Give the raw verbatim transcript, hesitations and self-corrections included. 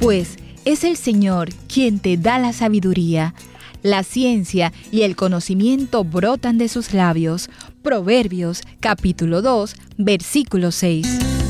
pues es el Señor quien te da la sabiduría. La ciencia y el conocimiento brotan de sus labios. Proverbios capítulo dos, versículo seis.